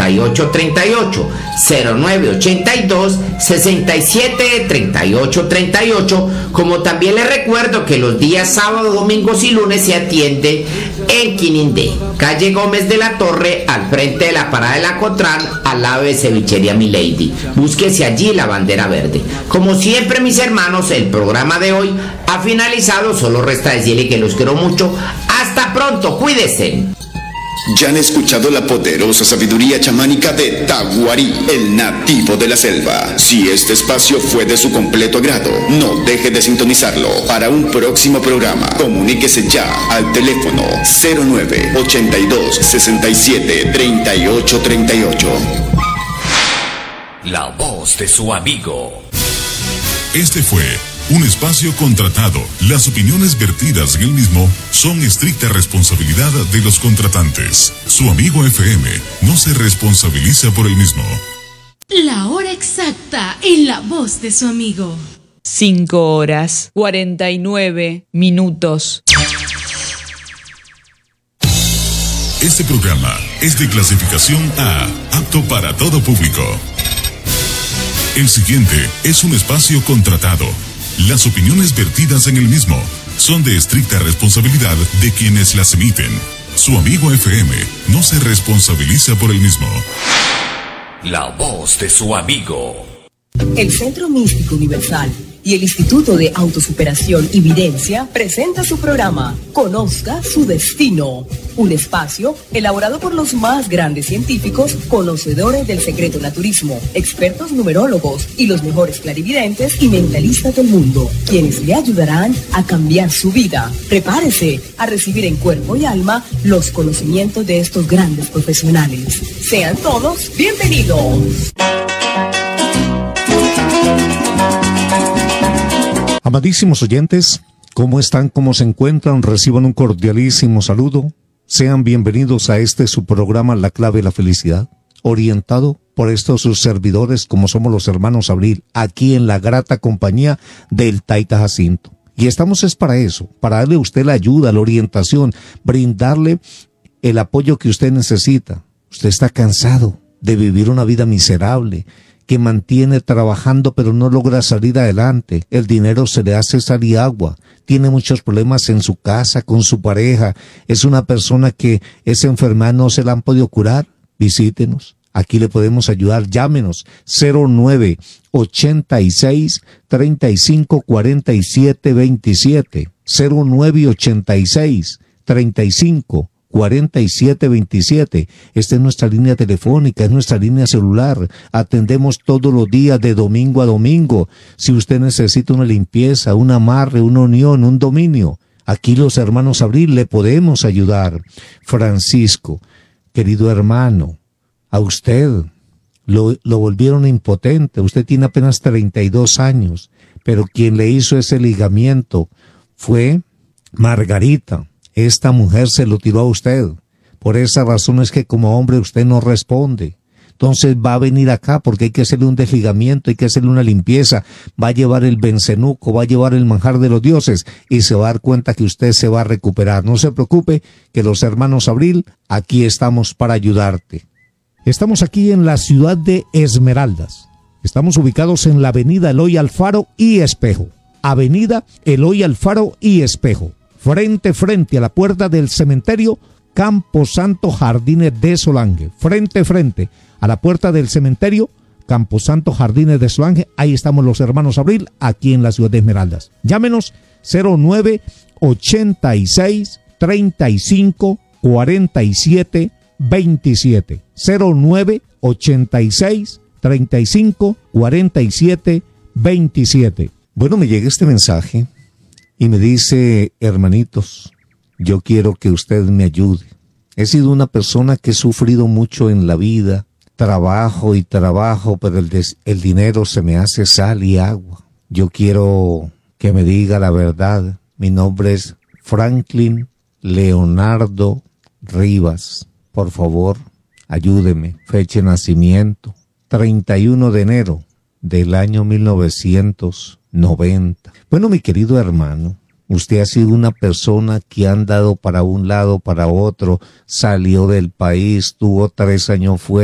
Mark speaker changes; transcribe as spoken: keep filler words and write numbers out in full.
Speaker 1: y ocho treinta y ocho, cero nueve ochenta y dos, sesenta y siete, treinta y ocho treinta y ocho, como también les recuerdo que los días sábados, domingos y lunes se atiende en Quinindé, calle Gómez de la Torre, al frente de la parada de la Cotrán, al lado de Cevichería Milady. Búsquese allí la bandera verde. Como siempre, mis hermanos, el programa de hoy ha finalizado, solo resta decirle que los quiero mucho. Hasta pronto, cuídense.
Speaker 2: Ya han escuchado la poderosa sabiduría chamánica de Taguarí, el nativo de la selva. Si este espacio fue de su completo agrado, no deje de sintonizarlo. Para un próximo programa, comuníquese ya al teléfono cero nueve ochenta y dos, sesenta y siete, treinta y ocho treinta y ocho.
Speaker 3: La voz de su amigo.
Speaker 4: Este fue un espacio contratado. Las opiniones vertidas en el mismo son estricta responsabilidad de los contratantes. Su amigo F M no se responsabiliza por el mismo.
Speaker 5: La hora exacta en la voz de su amigo.
Speaker 6: Cinco horas, cuarenta y nueve minutos.
Speaker 4: Este programa es de clasificación A, apto para todo público. El siguiente es un espacio contratado. Las opiniones vertidas en el mismo son de estricta responsabilidad de quienes las emiten. Su amigo F M no se responsabiliza por el mismo.
Speaker 3: La voz de su amigo.
Speaker 7: El Centro Místico Universal y el Instituto de Autosuperación y Videncia presenta su programa Conozca su Destino, un espacio elaborado por los más grandes científicos, conocedores del secreto naturismo, expertos numerólogos y los mejores clarividentes y mentalistas del mundo, quienes le ayudarán a cambiar su vida. Prepárese a recibir en cuerpo y alma los conocimientos de estos grandes profesionales. Sean todos bienvenidos.
Speaker 8: Amadísimos oyentes, ¿cómo están? ¿Cómo se encuentran? Reciban un cordialísimo saludo. Sean bienvenidos a este su programa La Clave de la Felicidad, orientado por estos sus servidores como somos los hermanos Abril, aquí en la grata compañía del Taita Jacinto. Y estamos es para eso, para darle a usted la ayuda, la orientación, brindarle el apoyo que usted necesita. Usted está cansado de vivir una vida miserable, que mantiene trabajando pero no logra salir adelante, el dinero se le hace sal y agua, tiene muchos problemas en su casa, con su pareja, es una persona que esa enfermedad no se la han podido curar, visítenos, aquí le podemos ayudar, llámenos cero nueve ochenta y seis, treinta y cinco, cuarenta y siete, veintisiete, cero nueve ochenta y seis, treinta y cinco, cuarenta y siete veintisiete. Esta es nuestra línea telefónica, es nuestra línea celular. Atendemos todos los días de domingo a domingo. Si usted necesita una limpieza, un amarre, una unión, un dominio, aquí los hermanos Abril le podemos ayudar. Francisco, querido hermano, a usted lo, lo volvieron impotente. Usted tiene apenas treinta y dos años, pero quien le hizo ese ligamiento fue Margarita. Esta mujer se lo tiró a usted. Por esa razón es que como hombre usted no responde. Entonces va a venir acá porque hay que hacerle un desligamiento, hay que hacerle una limpieza. Va a llevar el bencenuco, va a llevar el manjar de los dioses y se va a dar cuenta que usted se va a recuperar. No se preocupe, que los hermanos Abril, aquí estamos para ayudarte. Estamos aquí en la ciudad de Esmeraldas. Estamos ubicados en la avenida Eloy Alfaro y Espejo. Avenida Eloy Alfaro y Espejo. Frente, frente a la puerta del cementerio Camposanto Jardines de Solange. Frente, frente a la puerta del cementerio Camposanto Jardines de Solange. Ahí estamos los hermanos Abril, aquí en la ciudad de Esmeraldas. Llámenos cero nueve ochenta y seis, treinta y cinco, cuarenta y siete, veintisiete. cero nueve ochenta y seis, treinta y cinco, cuarenta y siete, veintisiete. Bueno, me llega este mensaje y me dice, hermanitos, yo quiero que usted me ayude. He sido una persona que he sufrido mucho en la vida, trabajo y trabajo, pero el, des, el dinero se me hace sal y agua. Yo quiero que me diga la verdad. Mi nombre es Franklin Leonardo Rivas. Por favor, ayúdeme. Fecha de nacimiento, treinta y uno de enero del año mil novecientos noventa. Bueno, mi querido hermano, usted ha sido una persona que ha andado para un lado, para otro, salió del país, tuvo tres años fuera.